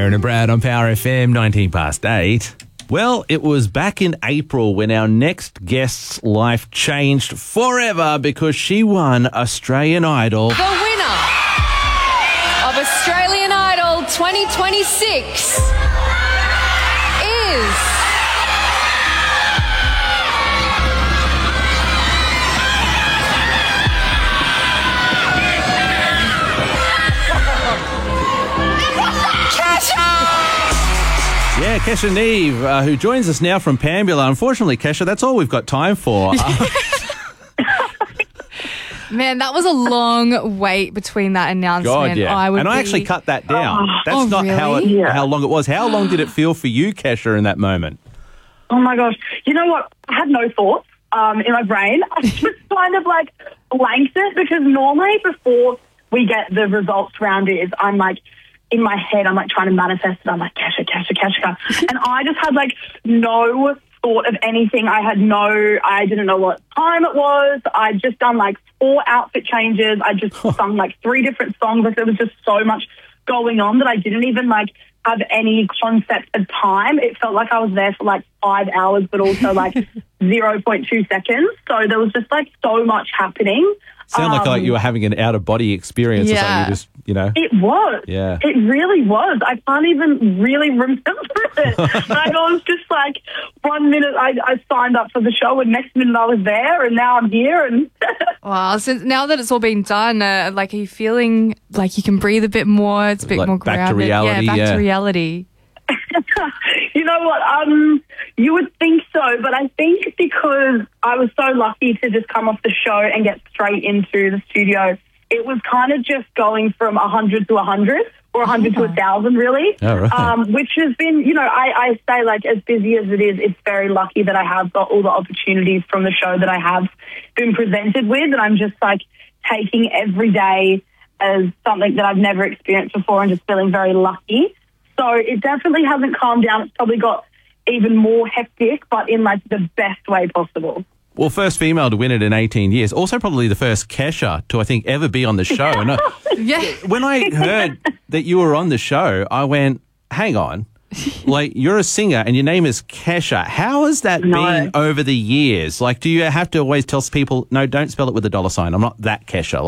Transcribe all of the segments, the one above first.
Aaron and Brad on Power FM, 19 past 8. Well, it was back in April when our next guest's life changed forever because she won Australian Idol. The winner of Australian Idol 2026 is... Yeah, Kesha Neve, who joins us now from Pambula. Unfortunately, Kesha, that's all we've got time for. Man, that was a long wait between that announcement. God, yeah. I actually cut that down. That's not really? how long it was. How long did it feel for you, Kesha, in that moment? Oh, my gosh. You know what? I had no thoughts in my brain. I just kind of, blanked it because normally before we get the results round is I'm, in my head, I'm, trying to manifest it. I'm like, Kesha. And I just had, no thought of anything. I didn't know what time it was. I'd just done, 4 outfit changes. I just sung, 3 different songs. There was just so much going on that I didn't even, have any concept of time. It felt like I was there for, 5 hours, but also, 0.2 seconds. So there was just, so much happening. Sound like you were having an out-of-body experience or something. You just, It was. Yeah. It really was. I can't even really remember it. I was just 1 minute I signed up for the show and next minute I was there and now I'm here. And Wow. So now that it's all been done, are you feeling like you can breathe a bit more? It's a bit more grounded. Back to reality. Yeah, back to reality. You know what? You would think so, but I think because I was so lucky to just come off the show and get straight into the studio, it was kind of just going from 100 to 100 or 100 to 1,000, really. Oh, right. Which has been, I say as busy as it is, it's very lucky that I have got all the opportunities from the show that I have been presented with, and I'm just taking every day as something that I've never experienced before and just feeling very lucky. So it definitely hasn't calmed down. It's probably got even more hectic, but in the best way possible. Well, first female to win it in 18 years. Also probably the first Kesha to, I think, ever be on the show. And Yeah. when I heard that you were on the show, I went, hang on. You're a singer and your name is Kesha. How has that been over the years? Do you have to always tell people, no, don't spell it with a $sign. I'm not that Kesha.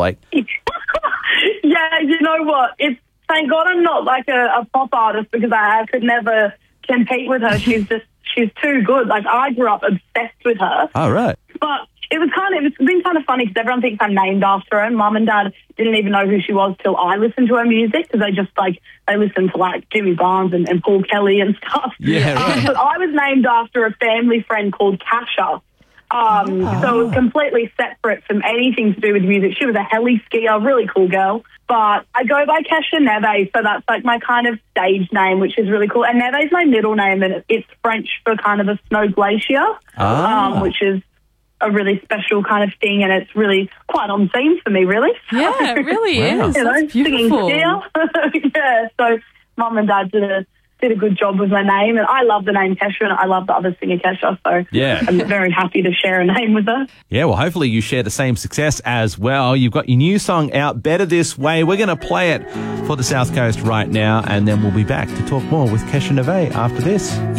Yeah, you know what? Thank God I'm not a pop artist because I could never compete with her. She's too good. I grew up obsessed with her. Oh, right. But it's been kind of funny because everyone thinks I'm named after her. And Mum and Dad didn't even know who she was till I listened to her music because they just they listened to Jimmy Barnes and Paul Kelly and stuff. Yeah, right. But I was named after a family friend called Kasha. So it was completely separate from anything to do with music. She was a heli skier, really cool girl. But I go by Kesha Neve, so that's my kind of stage name, which is really cool. And Neve is my middle name, and it's French for kind of a snow glacier, which is a really special kind of thing, and it's really quite on theme for me, really. Yeah, it really is. That's beautiful. Singing skier. Yeah, so Mum and Dad did a good job with my name, and I love the name Kesha, and I love the other singer Kesha, so yeah. I'm very happy to share a name with her. Yeah, well, hopefully you share the same success as well. You've got your new song out, Better This Way. We're going to play it for the South Coast right now, and then we'll be back to talk more with Kesha Neve after this.